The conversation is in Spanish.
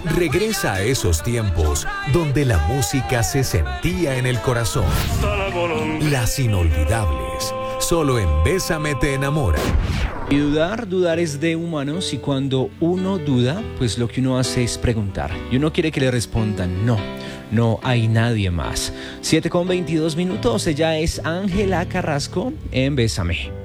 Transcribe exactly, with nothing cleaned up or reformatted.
Regresa a esos tiempos donde la música se sentía en el corazón. Las inolvidables. Solo en Bésame te enamora. Y dudar, dudar es de humanos, y cuando uno duda, pues lo que uno hace es preguntar. Y uno quiere que le respondan no. No hay nadie más. siete con veintidós minutos. Ella es Ángela Carrasco en Bésame.